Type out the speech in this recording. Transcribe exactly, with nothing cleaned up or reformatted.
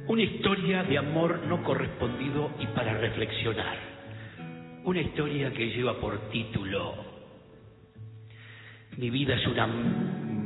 Una historia de amor no correspondido y para reflexionar. Una historia que lleva por título: Mi vida es una